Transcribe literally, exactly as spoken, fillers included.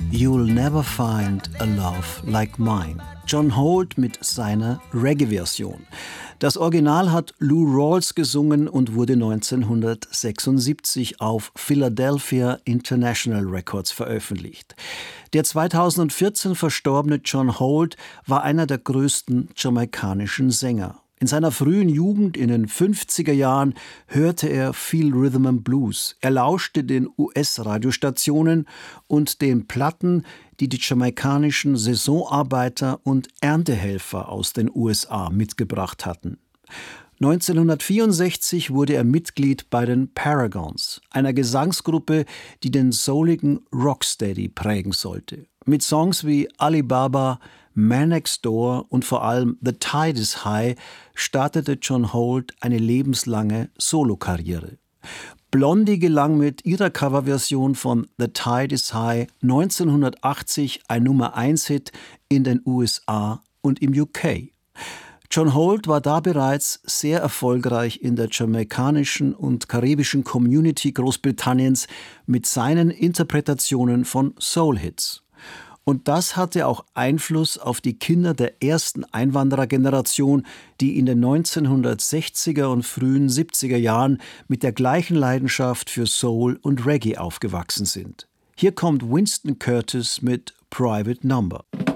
You'll Never Find a Love Like Mine. John Holt mit seiner Reggae-Version. Das Original hat Lou Rawls gesungen und wurde neunzehnhundertsechsundsiebzig auf Philadelphia International Records veröffentlicht. Der zweitausendvierzehn verstorbene John Holt war einer der größten jamaikanischen Sänger. In seiner frühen Jugend, in den fünfziger Jahren, hörte er viel Rhythm and Blues. Er lauschte den U S-Radiostationen und den Platten, die die jamaikanischen Saisonarbeiter und Erntehelfer aus den U S A mitgebracht hatten. neunzehnhundertvierundsechzig wurde er Mitglied bei den Paragons, einer Gesangsgruppe, die den souligen Rocksteady prägen sollte. Mit Songs wie Alibaba, Man Next Door und vor allem The Tide is High startete John Holt eine lebenslange Solokarriere. Blondie gelang mit ihrer Coverversion von The Tide is High neunzehnhundertachtzig ein Nummer eins Hit in den U S A und im U K. John Holt war da bereits sehr erfolgreich in der jamaikanischen und karibischen Community Großbritanniens mit seinen Interpretationen von Soul-Hits. Und das hatte auch Einfluss auf die Kinder der ersten Einwanderergeneration, die in den neunzehnhundertsechziger und frühen siebziger Jahren mit der gleichen Leidenschaft für Soul und Reggae aufgewachsen sind. Hier kommt Winston Curtis mit Private Number.